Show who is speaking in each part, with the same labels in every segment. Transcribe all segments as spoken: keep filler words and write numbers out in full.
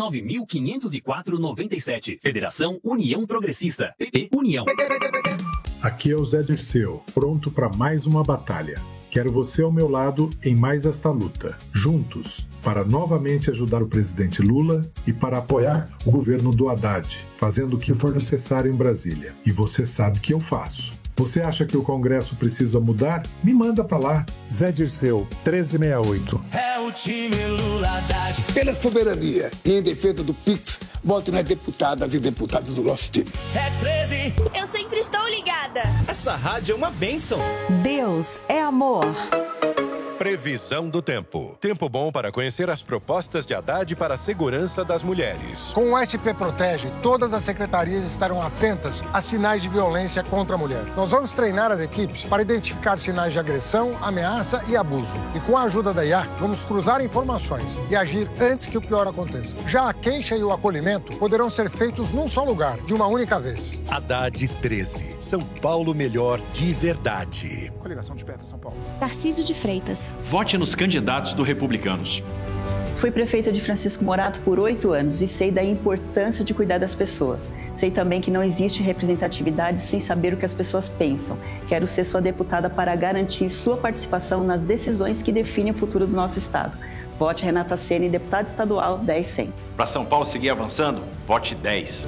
Speaker 1: nove mil quinhentos e quatro, noventa e sete. Federação União Progressista. P P União.
Speaker 2: Aqui é o Zé Dirceu, pronto para mais uma batalha. Quero você ao meu lado em mais esta luta. Juntos, para novamente ajudar o presidente Lula e para apoiar o governo do Haddad, fazendo o que for necessário em Brasília. E você sabe que eu faço. Você acha que o Congresso precisa mudar? Me manda pra lá.
Speaker 3: Zé Dirceu, treze sessenta e oito.
Speaker 4: É o time Lula Haddad.
Speaker 5: Pela soberania e em defesa do Pix, vote nas deputadas e deputados do nosso time.
Speaker 4: É treze.
Speaker 6: Eu sempre estou ligada.
Speaker 7: Essa rádio é uma bênção.
Speaker 8: Deus é amor.
Speaker 9: Previsão do tempo. Tempo bom para conhecer as propostas de Haddad para a segurança das mulheres.
Speaker 10: Com o S P Protege, todas as secretarias estarão atentas a sinais de violência contra a mulher. Nós vamos treinar as equipes para identificar sinais de agressão, ameaça e abuso. E com a ajuda da I A, vamos cruzar informações e agir antes que o pior aconteça. Já a queixa e o acolhimento poderão ser feitos num só lugar, de uma única vez.
Speaker 9: Haddad treze. São Paulo melhor de verdade.
Speaker 10: Coligação Desperta São Paulo.
Speaker 8: Tarcísio de Freitas.
Speaker 11: Vote nos candidatos do Republicanos.
Speaker 12: Fui prefeita de Francisco Morato por oito anos e sei da importância de cuidar das pessoas. Sei também que não existe representatividade sem saber o que as pessoas pensam. Quero ser sua deputada para garantir sua participação nas decisões que definem o futuro do nosso estado. Vote Renata Ceni, deputada estadual dez cem.
Speaker 11: Para São Paulo seguir avançando, vote dez.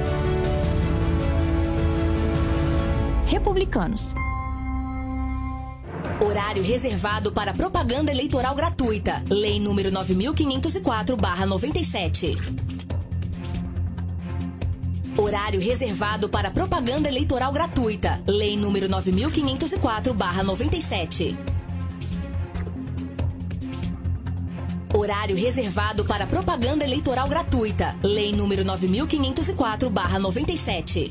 Speaker 8: Republicanos.
Speaker 6: Horário reservado para propaganda eleitoral gratuita. Lei número nove mil quinhentos e quatro barra noventa e sete. Horário reservado para propaganda eleitoral gratuita. Lei número nove mil quinhentos e quatro barra noventa e sete. Horário reservado para propaganda eleitoral gratuita. Lei número nove mil quinhentos e quatro barra noventa e sete.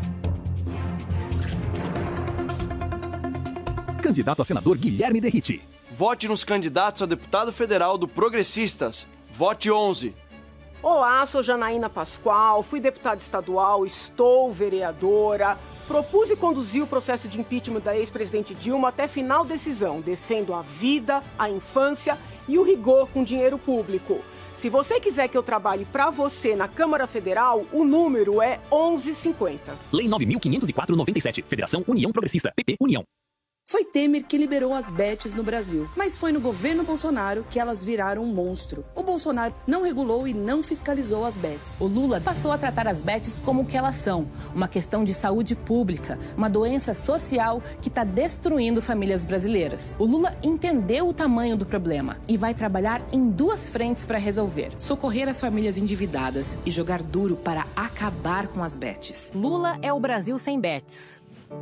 Speaker 1: Candidato a senador Guilherme Derrite.
Speaker 13: Vote nos candidatos a deputado federal do Progressistas. Vote onze.
Speaker 14: Olá, sou Janaína Pascoal, fui deputada estadual, estou vereadora. Propus e conduzi o processo de impeachment da ex-presidente Dilma até final decisão. Defendo a vida, a infância e o rigor com dinheiro público. Se você quiser que eu trabalhe para você na Câmara Federal, o número é onze cinquenta.
Speaker 1: Lei nove mil quinhentos e quatro, noventa e sete. Federação União Progressista. P P União.
Speaker 15: Foi Temer que liberou as bets no Brasil, mas foi no governo Bolsonaro que elas viraram um monstro. O Bolsonaro não regulou e não fiscalizou as bets.
Speaker 16: O Lula passou a tratar as bets como o que elas são, uma questão de saúde pública, uma doença social que está destruindo famílias brasileiras. O Lula entendeu o tamanho do problema e vai trabalhar em duas frentes para resolver: socorrer as famílias endividadas e jogar duro para acabar com as bets.
Speaker 8: Lula é o Brasil sem bets.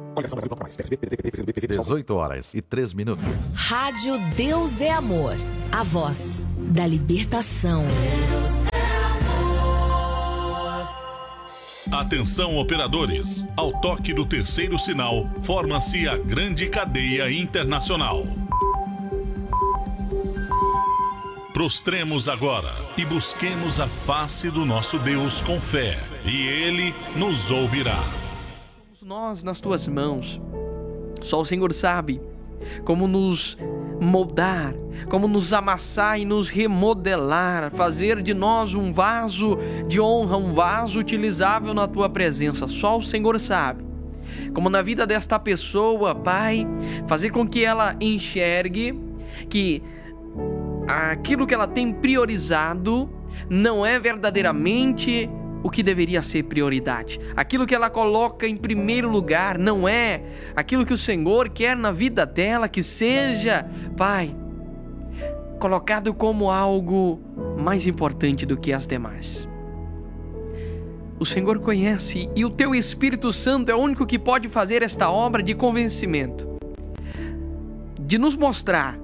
Speaker 17: dezoito horas e três minutos.
Speaker 6: Rádio Deus é Amor. A voz da libertação. Deus é
Speaker 18: amor. Atenção, operadores. Ao toque do terceiro sinal, forma-se a grande cadeia internacional. Prostremos agora e busquemos a face do nosso Deus com fé, e Ele nos ouvirá.
Speaker 19: Nós nas tuas mãos. Só o Senhor sabe como nos moldar, como nos amassar e nos remodelar, fazer de nós um vaso de honra, um vaso utilizável na tua presença. Só o Senhor sabe como na vida desta pessoa, Pai, fazer com que ela enxergue que aquilo que ela tem priorizado não é verdadeiramente o que deveria ser prioridade. Aquilo que ela coloca em primeiro lugar não é aquilo que o Senhor quer na vida dela, que seja, Pai, colocado como algo mais importante do que as demais. O Senhor conhece e o Teu Espírito Santo é o único que pode fazer esta obra de convencimento, de nos mostrar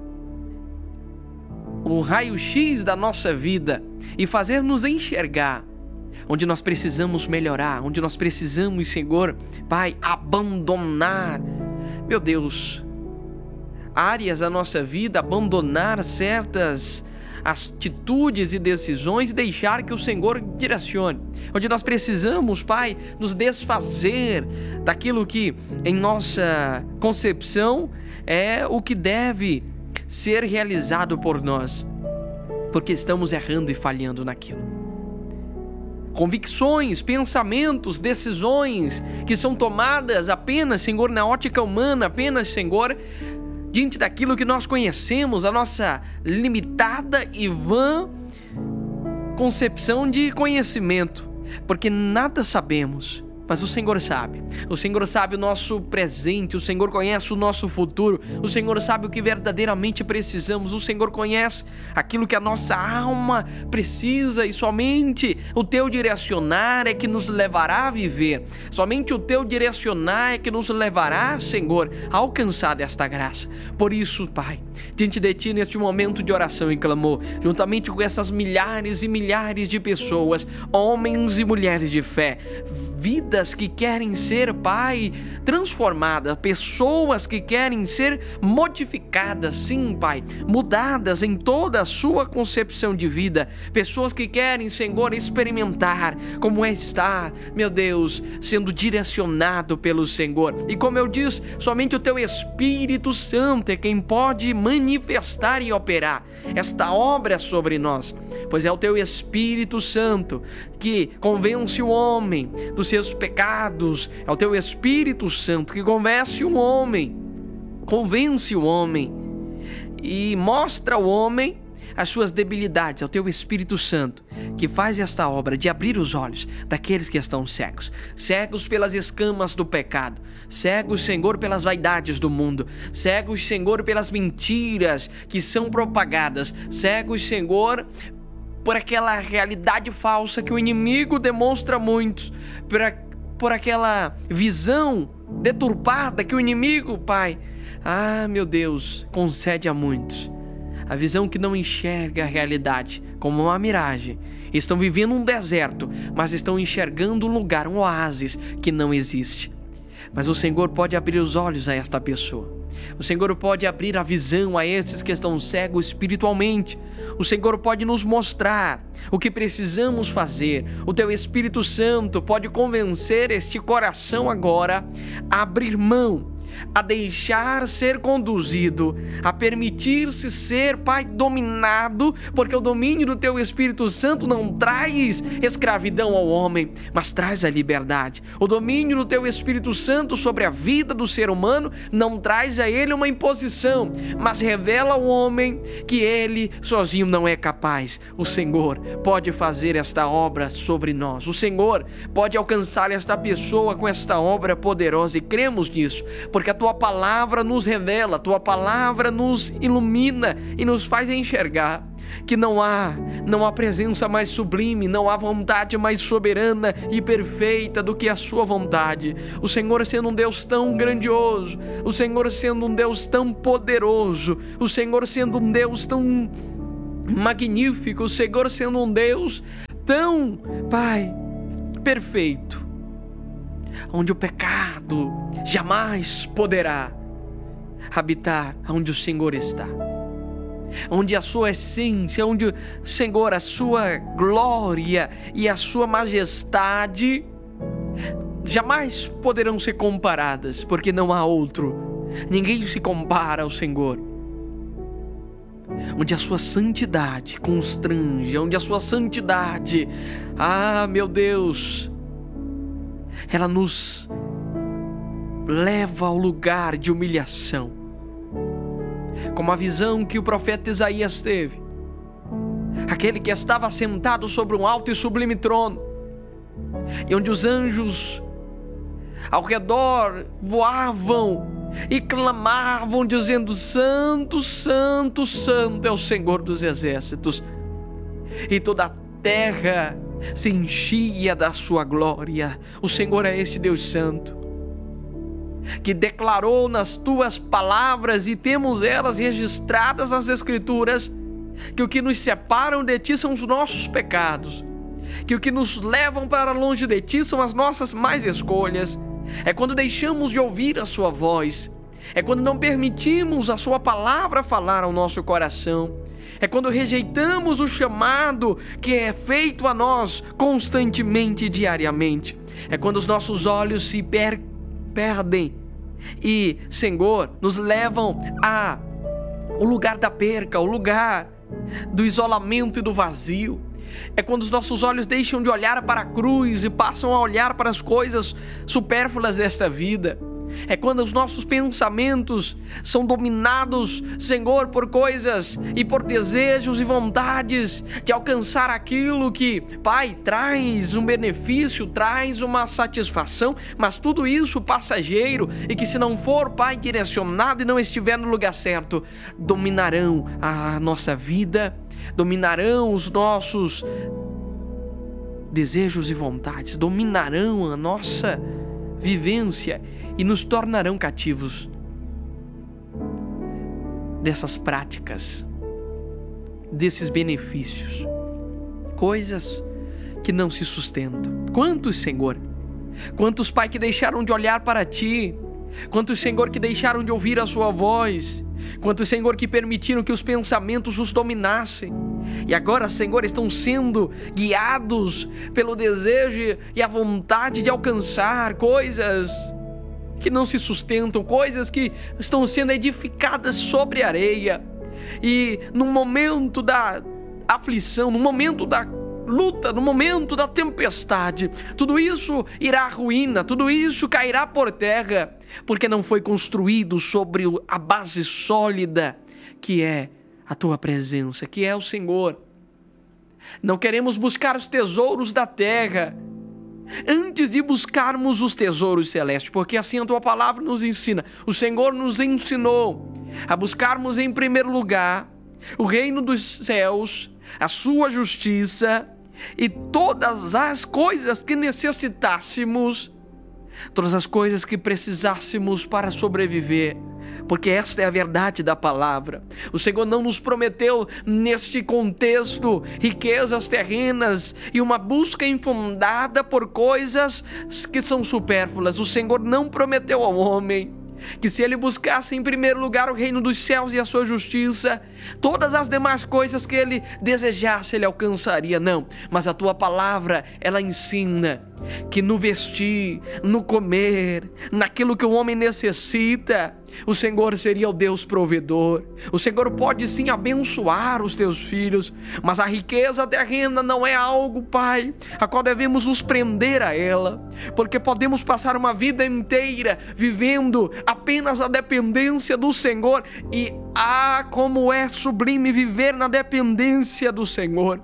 Speaker 19: o raio-x da nossa vida e fazer-nos enxergar onde nós precisamos melhorar, onde nós precisamos, Senhor, Pai, abandonar, meu Deus, áreas da nossa vida, abandonar certas atitudes e decisões e deixar que o Senhor direcione. Onde nós precisamos, Pai, nos desfazer daquilo que em nossa concepção é o que deve ser realizado por nós, porque estamos errando e falhando naquilo. convicções, pensamentos, decisões que são tomadas apenas, Senhor, na ótica humana, apenas, Senhor, diante daquilo que nós conhecemos, a nossa limitada e vã concepção de conhecimento, porque nada sabemos. Mas o Senhor sabe, o Senhor sabe o nosso presente, o Senhor conhece o nosso futuro, o Senhor sabe o que verdadeiramente precisamos, o Senhor conhece aquilo que a nossa alma precisa e somente o Teu direcionar é que nos levará a viver, somente o Teu direcionar é que nos levará, Senhor, a alcançar desta graça. Por isso, Pai, diante de Ti neste momento de oração e clamor, juntamente com essas milhares e milhares de pessoas, homens e mulheres de fé, vidas que querem ser, Pai, transformadas, pessoas que querem ser modificadas, sim, Pai, mudadas em toda a sua concepção de vida, pessoas que querem, Senhor, experimentar como é estar, meu Deus, sendo direcionado pelo Senhor. E como eu disse, somente o Teu Espírito Santo é quem pode manifestar e operar esta obra sobre nós, pois é o Teu Espírito Santo que convence o homem dos seus pecados, é o Teu Espírito Santo que convence o homem, convence o homem e mostra ao homem as suas debilidades. É o Teu Espírito Santo que faz esta obra de abrir os olhos daqueles que estão cegos, cegos pelas escamas do pecado, cegos, Senhor, pelas vaidades do mundo, cegos, Senhor, pelas mentiras que são propagadas, cegos, Senhor, por aquela realidade falsa que o inimigo demonstra a muitos, por, a, por aquela visão deturpada que o inimigo, Pai, ah, meu Deus, concede a muitos. A visão que não enxerga a realidade como uma miragem. Estão vivendo um deserto, mas estão enxergando um lugar, um oásis que não existe. Mas o Senhor pode abrir os olhos a esta pessoa. O Senhor pode abrir a visão a esses que estão cegos espiritualmente. O Senhor pode nos mostrar o que precisamos fazer. O Teu Espírito Santo pode convencer este coração agora a abrir mão, a deixar ser conduzido, a permitir-se ser, Pai, dominado, porque o domínio do Teu Espírito Santo não traz escravidão ao homem, mas traz a liberdade. O domínio do Teu Espírito Santo sobre a vida do ser humano não traz a ele uma imposição, mas revela ao homem que ele sozinho não é capaz. O Senhor pode fazer esta obra sobre nós. O Senhor pode alcançar esta pessoa com esta obra poderosa e cremos nisso, porque a Tua palavra nos revela, a Tua palavra nos ilumina e nos faz enxergar que não há, não há presença mais sublime, não há vontade mais soberana e perfeita do que a Sua vontade. O Senhor sendo um Deus tão grandioso, o Senhor sendo um Deus tão poderoso, o Senhor sendo um Deus tão magnífico, o Senhor sendo um Deus tão, Pai, perfeito, onde o pecado jamais poderá habitar onde o Senhor está, onde a sua essência, onde, Senhor, a sua glória e a sua majestade jamais poderão ser comparadas, porque não há outro, ninguém se compara ao Senhor, onde a sua santidade constrange, onde a sua santidade, ah, meu Deus, ela nos leva ao lugar de humilhação, como a visão que o profeta Isaías teve, aquele que estava sentado sobre um alto e sublime trono, e onde os anjos ao redor voavam e clamavam dizendo: Santo, Santo, Santo é o Senhor dos exércitos, e toda a terra se enchia da sua glória. O Senhor é este Deus Santo, que declarou nas Tuas palavras, e temos elas registradas nas Escrituras, que o que nos separam de Ti são os nossos pecados, que o que nos levam para longe de Ti são as nossas más escolhas. É quando deixamos de ouvir a Sua voz, é quando não permitimos a Sua palavra falar ao nosso coração, é quando rejeitamos o chamado que é feito a nós constantemente e diariamente, é quando os nossos olhos se per perdem e, Senhor, nos levam a o lugar da perca, o lugar do isolamento e do vazio. É quando os nossos olhos deixam de olhar para a cruz e passam a olhar para as coisas supérfluas desta vida. É quando os nossos pensamentos são dominados, Senhor, por coisas e por desejos e vontades de alcançar aquilo que, Pai, traz um benefício, traz uma satisfação, mas tudo isso passageiro e que, se não for, Pai, direcionado e não estiver no lugar certo, dominarão a nossa vida, dominarão os nossos desejos e vontades, dominarão a nossa vivência e nos tornarão cativos dessas práticas, desses benefícios, coisas que não se sustentam. Quantos, Senhor? Quantos, Pai, que deixaram de olhar para Ti? Quantos, Senhor, que deixaram de ouvir a Sua voz? Quantos, Senhor, que permitiram que os pensamentos os dominassem? E agora, Senhor, estão sendo guiados pelo desejo e a vontade de alcançar coisas que não se sustentam, coisas que estão sendo edificadas sobre areia. E no momento da aflição, no momento da luta, no momento da tempestade, tudo isso irá à ruína, tudo isso cairá por terra, porque não foi construído sobre a base sólida que é a Tua presença, que é o Senhor. Não queremos buscar os tesouros da terra antes de buscarmos os tesouros celestes, porque assim a Tua palavra nos ensina. O Senhor nos ensinou a buscarmos em primeiro lugar o reino dos céus, a Sua justiça, e todas as coisas que necessitássemos, todas as coisas que precisássemos para sobreviver, porque esta é a verdade da palavra. O Senhor não nos prometeu neste contexto riquezas terrenas e uma busca infundada por coisas que são supérfluas. O Senhor não prometeu ao homem que, se ele buscasse em primeiro lugar o reino dos céus e a sua justiça, todas as demais coisas que ele desejasse ele alcançaria. Não, mas a Tua palavra, ela ensina que no vestir, no comer, naquilo que o homem necessita, o Senhor seria o Deus provedor. O Senhor pode sim abençoar os Teus filhos, mas a riqueza terrena não é algo, Pai, a qual devemos nos prender a ela, porque podemos passar uma vida inteira vivendo apenas a dependência do Senhor. E ah, como é sublime viver na dependência do Senhor,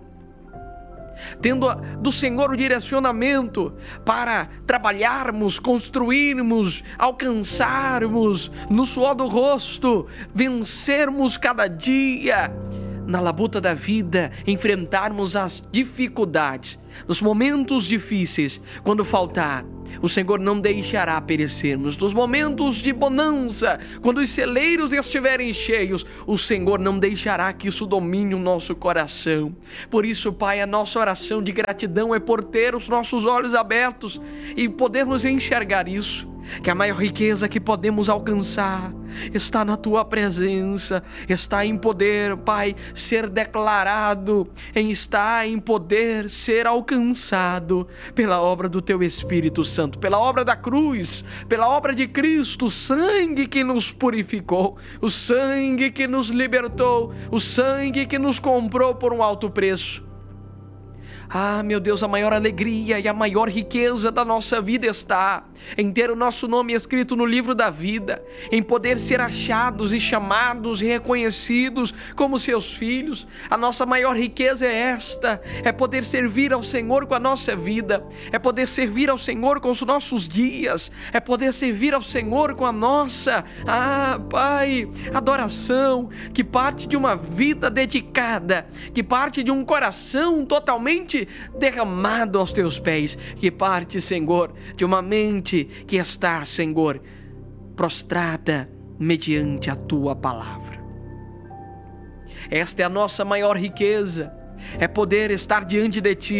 Speaker 19: tendo do Senhor o direcionamento para trabalharmos, construirmos, alcançarmos no suor do rosto, vencermos cada dia na labuta da vida, enfrentarmos as dificuldades, nos momentos difíceis. Quando faltar, o Senhor não deixará perecermos. Nos momentos de bonança, quando os celeiros estiverem cheios, o Senhor não deixará que isso domine o nosso coração. Por isso, Pai, a nossa oração de gratidão é por ter os nossos olhos abertos e podermos enxergar isso, que a maior riqueza que podemos alcançar está na Tua presença, está em poder, Pai, ser declarado, em estar em poder ser alcançado pela obra do Teu Espírito Santo, pela obra da cruz, pela obra de Cristo, o sangue que nos purificou, o sangue que nos libertou, o sangue que nos comprou por um alto preço. Ah, meu Deus, a maior alegria e a maior riqueza da nossa vida está em ter o nosso nome escrito no livro da vida, em poder ser achados e chamados e reconhecidos como Seus filhos. A nossa maior riqueza é esta, é poder servir ao Senhor com a nossa vida, é poder servir ao Senhor com os nossos dias, é poder servir ao Senhor com a nossa, ah, Pai, adoração, que parte de uma vida dedicada, que parte de um coração totalmente derramado aos Teus pés, que parte, Senhor, de uma mente que está, Senhor, prostrada mediante a Tua palavra. Esta é a nossa maior riqueza, é poder estar diante de Ti,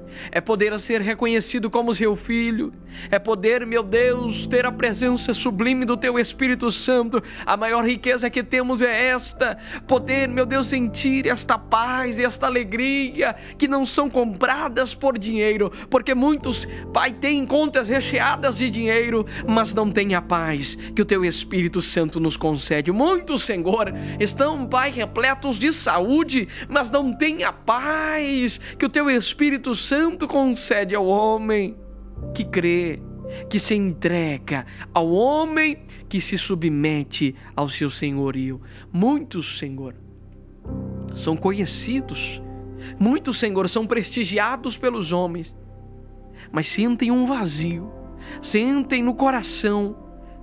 Speaker 19: é poder ser reconhecido como seu filho, é poder, meu Deus, ter a presença sublime do teu Espírito Santo. A maior riqueza que temos é esta, poder, meu Deus, sentir esta paz e esta alegria que não são compradas por dinheiro, porque muitos, Pai, têm contas recheadas de dinheiro, mas não têm a paz que o teu Espírito Santo nos concede. Muitos, Senhor, estão, Pai, repletos de saúde, mas não têm a paz que o teu Espírito Santo concede ao homem que crê, que se entrega, ao homem que se submete ao seu senhorio. Muitos, Senhor, são conhecidos, muitos, Senhor, são prestigiados pelos homens, mas sentem um vazio, sentem no coração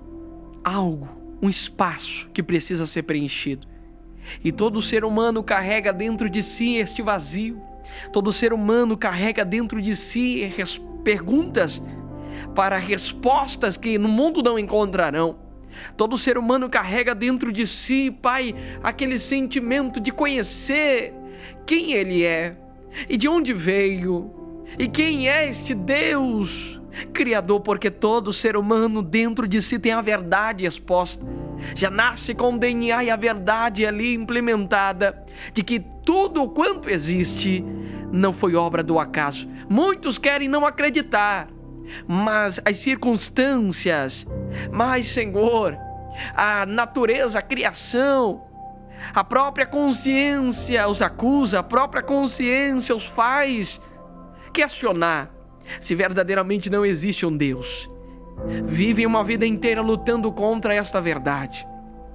Speaker 19: algo, um espaço que precisa ser preenchido. E todo ser humano carrega dentro de si este vazio. Todo ser humano carrega dentro de si res- perguntas para respostas que no mundo não encontrarão. Todo ser humano carrega dentro de si, Pai, aquele sentimento de conhecer quem Ele é e de onde veio e quem é este Deus Criador, porque todo ser humano dentro de si tem a verdade exposta. Já nasce com o D N A e a verdade ali implementada, de que tudo quanto existe não foi obra do acaso. Muitos querem não acreditar, mas as circunstâncias, mas, Senhor, a natureza, a criação, a própria consciência os acusa, a própria consciência os faz questionar se verdadeiramente não existe um Deus. Vivem uma vida inteira lutando contra esta verdade.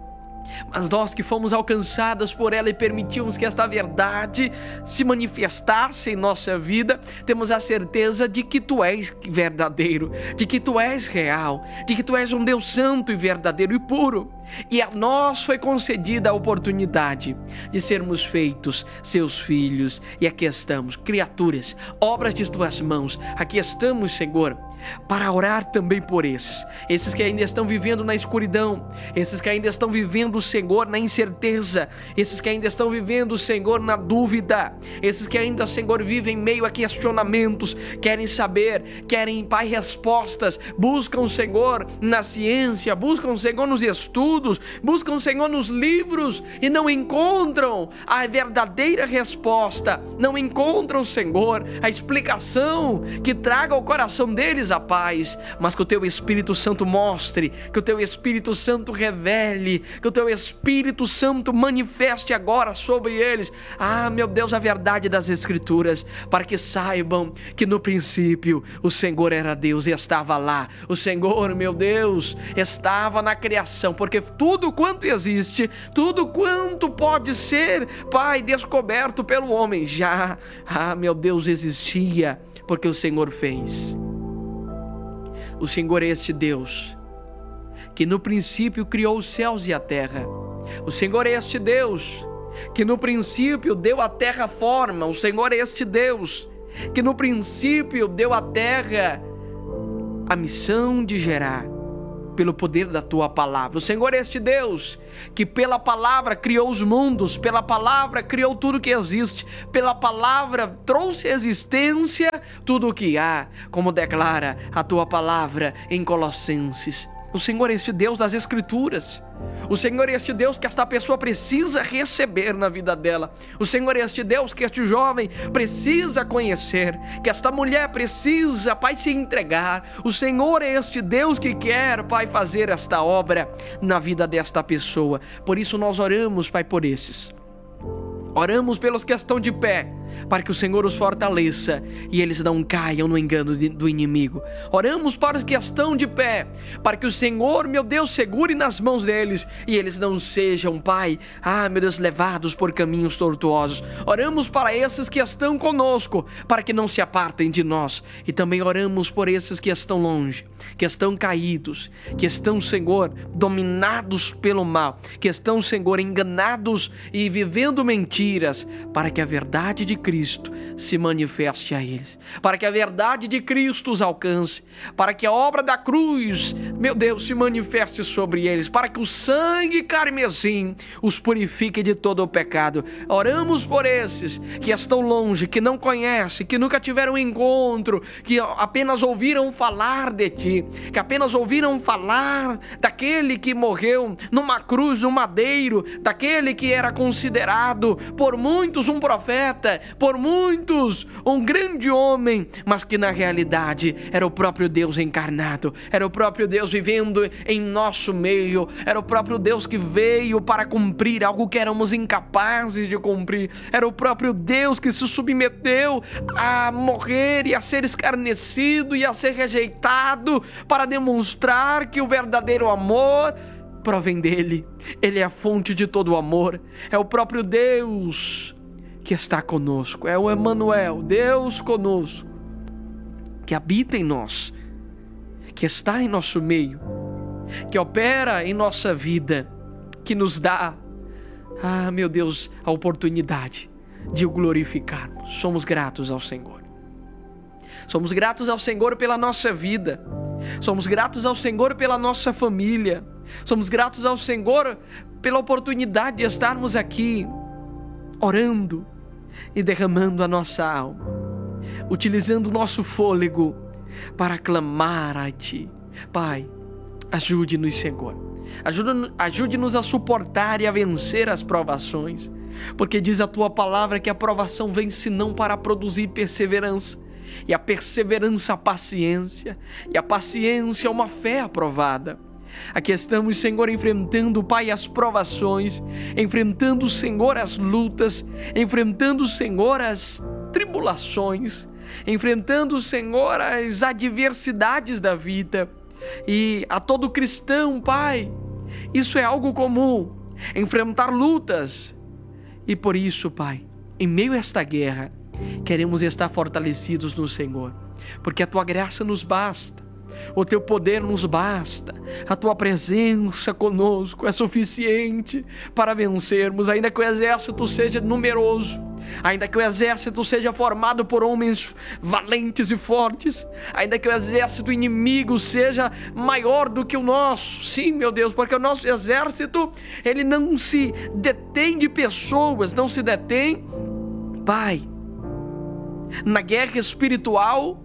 Speaker 19: Mas nós que fomos alcançadas por ela e permitimos que esta verdade se manifestasse em nossa vida, temos a certeza de que Tu és verdadeiro, de que Tu és real, de que Tu és um Deus santo e verdadeiro e puro. E a nós foi concedida a oportunidade de sermos feitos seus filhos. E aqui estamos, criaturas, obras de Tuas mãos. Aqui estamos, Senhor, para orar também por esses, esses que ainda estão vivendo na escuridão, esses que ainda estão vivendo, Senhor, na incerteza, esses que ainda estão vivendo, Senhor, na dúvida, esses que ainda, Senhor, vivem meio a questionamentos, querem saber, querem, Pai, respostas, buscam, Senhor, na ciência, buscam, Senhor, nos estudos, buscam, Senhor, nos livros e não encontram a verdadeira resposta, não encontram, Senhor, a explicação que traga ao coração deles a paz, mas que o Teu Espírito Santo mostre, que o Teu Espírito Santo revele, que o Teu Espírito Santo manifeste agora sobre eles, ah, meu Deus, a verdade das Escrituras, para que saibam que no princípio o Senhor era Deus e estava lá, o Senhor, meu Deus, estava na criação, porque tudo quanto existe, tudo quanto pode ser, Pai, descoberto pelo homem, já, ah, meu Deus, existia, porque o Senhor fez. O Senhor é este Deus que no princípio criou os céus e a terra. O Senhor é este Deus que no princípio deu à terra forma. O Senhor é este Deus que no princípio deu à terra a missão de gerar pelo poder da Tua palavra. O Senhor é este Deus que pela palavra criou os mundos, pela palavra criou tudo que existe, pela palavra trouxe à existência tudo o que há, como declara a Tua palavra em Colossenses. O Senhor é este Deus das Escrituras. O Senhor é este Deus que esta pessoa precisa receber na vida dela. O Senhor é este Deus que este jovem precisa conhecer, que esta mulher precisa, Pai, se entregar. O Senhor é este Deus que quer, Pai, fazer esta obra na vida desta pessoa. Por isso nós oramos, Pai, por esses. Oramos pelos que estão de pé, para que o Senhor os fortaleça e eles não caiam no engano do inimigo. Oramos para os que estão de pé, para que o Senhor, meu Deus, segure nas mãos deles e eles não sejam, Pai, ah, meu Deus, levados por caminhos tortuosos. Oramos para esses que estão conosco, para que não se apartem de nós. E também oramos por esses que estão longe, que estão caídos, que estão, Senhor, dominados pelo mal, que estão, Senhor, enganados e vivendo mentiras, para que a verdade de Cristo se manifeste a eles, para que a verdade de Cristo os alcance, para que a obra da cruz, meu Deus, se manifeste sobre eles, para que o sangue carmesim os purifique de todo o pecado. Oramos por esses que estão longe, que não conhecem, que nunca tiveram um encontro, que apenas ouviram falar de Ti, que apenas ouviram falar daquele que morreu numa cruz, no madeiro, daquele que era considerado por muitos um profeta, por muitos um grande homem, mas que na realidade era o próprio Deus encarnado, era o próprio Deus vivendo em nosso meio, era o próprio Deus que veio para cumprir algo que éramos incapazes de cumprir, era o próprio Deus que se submeteu a morrer e a ser escarnecido e a ser rejeitado para demonstrar que o verdadeiro amor provém dele. Ele é a fonte de todo o amor, é o próprio Deus que está conosco, é o Emanuel, Deus conosco, que habita em nós, que está em nosso meio, que opera em nossa vida, que nos dá, ah meu Deus, a oportunidade de o glorificarmos. Somos gratos ao Senhor. Somos gratos ao Senhor pela nossa vida. Somos gratos ao Senhor pela nossa família. Somos gratos ao Senhor pela oportunidade de estarmos aqui orando e derramando a nossa alma, utilizando o nosso fôlego para clamar a Ti. Pai, ajude-nos, Senhor. Ajude-nos a suportar e a vencer as provações, porque diz a Tua palavra que a provação vem senão para produzir perseverança, e a perseverança a paciência, e a paciência uma fé aprovada. Aqui estamos, Senhor, enfrentando, Pai, as provações, enfrentando, Senhor, as lutas, enfrentando, Senhor, as tribulações, enfrentando, Senhor, as adversidades da vida. E a todo cristão, Pai, isso é algo comum, enfrentar lutas. E por isso, Pai, em meio a esta guerra, queremos estar fortalecidos no Senhor, porque a Tua graça nos basta, o Teu poder nos basta, a Tua presença conosco é suficiente para vencermos, ainda que o exército seja numeroso, ainda que o exército seja formado por homens valentes e fortes, ainda que o exército inimigo seja maior do que o nosso. Sim, meu Deus, porque o nosso exército, ele não se detém de pessoas, não se detém, Pai, na guerra espiritual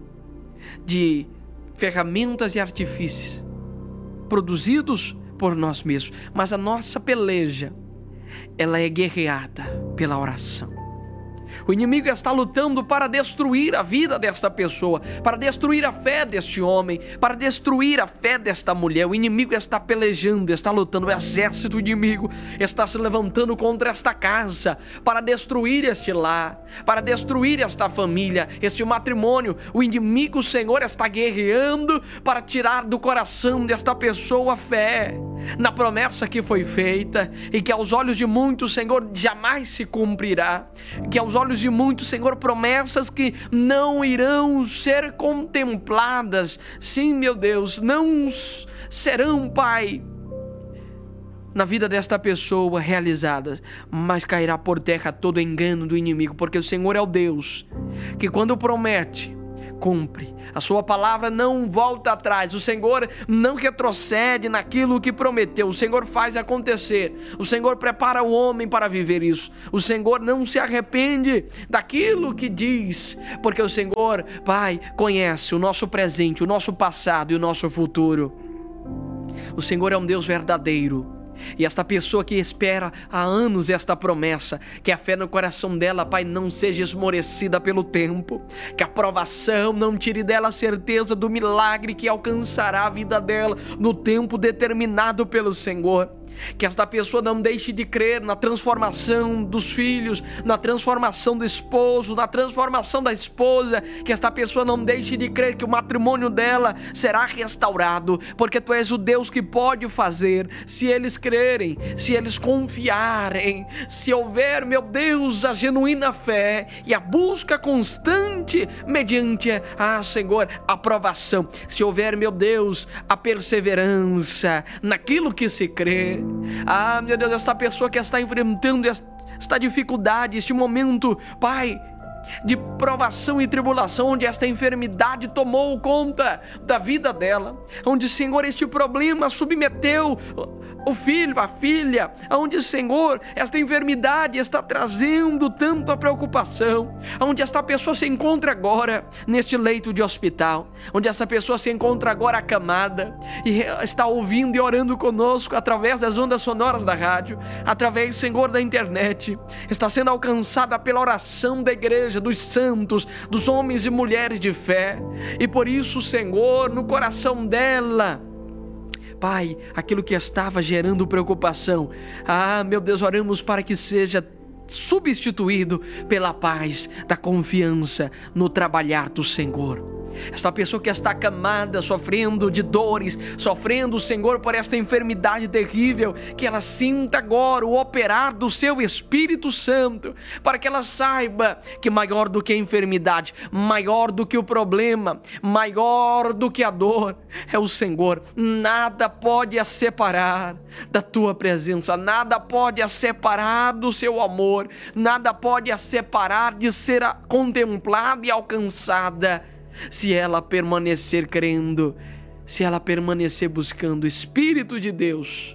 Speaker 19: de ferramentas e artifícios produzidos por nós mesmos, mas a nossa peleja, ela é guerreada pela oração. O inimigo está lutando para destruir a vida desta pessoa, para destruir a fé deste homem, para destruir a fé desta mulher. O inimigo está pelejando, está lutando. O exército inimigo está se levantando contra esta casa, para destruir este lar, para destruir esta família, este matrimônio. O inimigo, Senhor, está guerreando para tirar do coração desta pessoa a fé na promessa que foi feita, e que aos olhos de muitos, Senhor, jamais se cumprirá, que aos olhos de muitos, Senhor, promessas que não irão ser contempladas, sim, meu Deus, não serão, Pai, na vida desta pessoa realizadas, mas cairá por terra todo engano do inimigo, porque o Senhor é o Deus que, quando promete, cumpre. A sua palavra não volta atrás. O Senhor não retrocede naquilo que prometeu. O Senhor faz acontecer. O Senhor prepara o homem para viver isso. O Senhor não se arrepende daquilo que diz, porque o Senhor, Pai, conhece o nosso presente, o nosso passado e o nosso futuro. O Senhor é um Deus verdadeiro. E esta pessoa que espera há anos esta promessa, que a fé no coração dela, Pai, não seja esmorecida pelo tempo, que a provação não tire dela a certeza do milagre que alcançará a vida dela no tempo determinado pelo Senhor. Que esta pessoa não deixe de crer na transformação dos filhos, na transformação do esposo, na transformação da esposa. Que esta pessoa não deixe de crer que o matrimônio dela será restaurado, porque Tu és o Deus que pode fazer, se eles crerem, se eles confiarem, se houver, meu Deus, a genuína fé e a busca constante mediante a, Senhor, a aprovação. Se houver, meu Deus, a perseverança naquilo que se crê. Ah, meu Deus, esta pessoa que está enfrentando esta dificuldade, este momento, Pai, de provação e tribulação, onde esta enfermidade tomou conta da vida dela, onde, Senhor, este problema submeteu o filho, a filha, onde, Senhor, esta enfermidade está trazendo tanta preocupação, onde esta pessoa se encontra agora neste leito de hospital, onde essa pessoa se encontra agora acamada e está ouvindo e orando conosco através das ondas sonoras da rádio, através, Senhor, da internet, está sendo alcançada pela oração da igreja, dos santos, dos homens e mulheres de fé, e por isso, Senhor, no coração dela, Pai, aquilo que estava gerando preocupação, ah, meu Deus, oramos para que seja substituído pela paz da confiança no trabalhar do Senhor. Esta pessoa que está acamada, sofrendo de dores, sofrendo, Senhor, por esta enfermidade terrível, que ela sinta agora o operar do Seu Espírito Santo, para que ela saiba que maior do que a enfermidade, maior do que o problema, maior do que a dor, é o Senhor. Nada pode a separar da Tua presença, nada pode a separar do Seu amor, nada pode a separar de ser contemplada e alcançada, se ela permanecer crendo, se ela permanecer buscando o Espírito de Deus.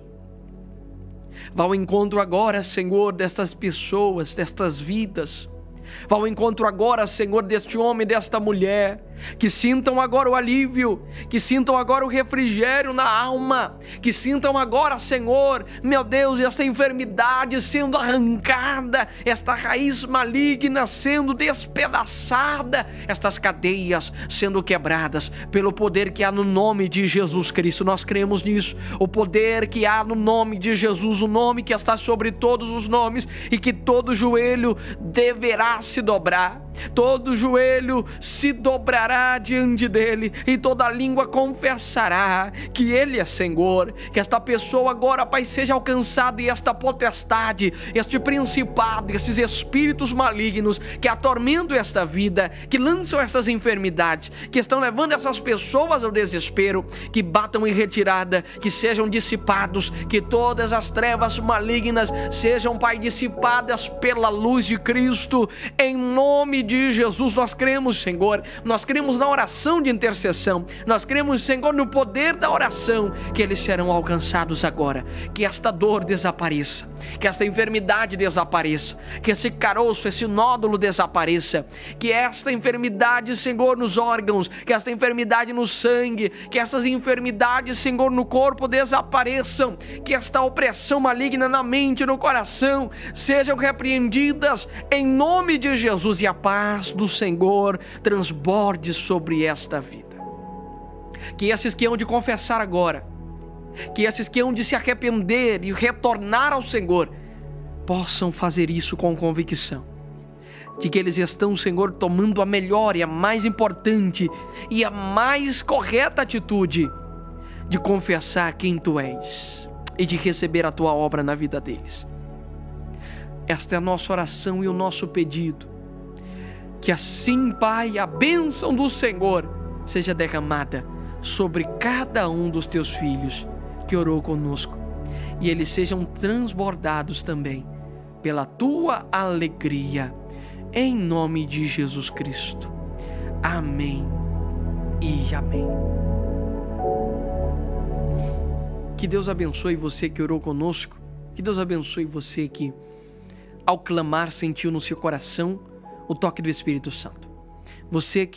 Speaker 19: Vá ao encontro agora, Senhor, destas pessoas, destas vidas. Vá ao encontro agora, Senhor, deste homem, desta mulher, que sintam agora o alívio, que sintam agora o refrigério na alma, que sintam agora, Senhor, meu Deus, esta enfermidade sendo arrancada, esta raiz maligna sendo despedaçada, estas cadeias sendo quebradas pelo poder que há no nome de Jesus Cristo. Nós cremos nisso, o poder que há no nome de Jesus, o nome que está sobre todos os nomes, e que todo joelho deverá se dobrar, todo joelho se dobrará diante dele, e toda língua confessará que ele é Senhor. Que esta pessoa agora, Pai, seja alcançada, e esta potestade, este principado, esses espíritos malignos que atormentam esta vida, que lançam estas enfermidades, que estão levando essas pessoas ao desespero, que batam em retirada, que sejam dissipados, que todas as trevas malignas sejam, Pai, dissipadas pela luz de Cristo, em nome de Jesus. Nós cremos, Senhor, nós cremos na oração de intercessão, nós cremos, Senhor, no poder da oração, que eles serão alcançados agora, que esta dor desapareça, que esta enfermidade desapareça, que este caroço, esse nódulo desapareça, que esta enfermidade, Senhor, nos órgãos, que esta enfermidade no sangue, que essas enfermidades, Senhor, no corpo desapareçam, que esta opressão maligna na mente, no coração, sejam repreendidas em nome de Jesus, e a paz do Senhor transborde sobre esta vida. Que esses que hão de confessar agora, que esses que hão de se arrepender e retornar ao Senhor, possam fazer isso com convicção de que eles estão, Senhor, tomando a melhor e a mais importante e a mais correta atitude de confessar quem Tu és e de receber a Tua obra na vida deles. Esta é a nossa oração e o nosso pedido. Que assim, Pai, a bênção do Senhor seja derramada sobre cada um dos Teus filhos que orou conosco, e eles sejam transbordados também pela Tua alegria, em nome de Jesus Cristo. Amém e amém. Que Deus abençoe você que orou conosco, que Deus abençoe você que, ao clamar, sentiu no seu coração o toque do Espírito Santo. Você que